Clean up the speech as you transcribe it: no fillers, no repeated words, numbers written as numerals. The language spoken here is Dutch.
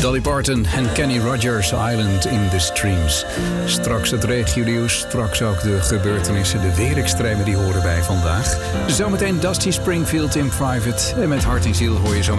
Dolly Parton en Kenny Rogers, Island in the Streams. Straks het regionieuws, straks ook de gebeurtenissen, de weerextremen die horen bij vandaag. Zometeen Dusty Springfield in Private. En met hart en ziel hoor je zo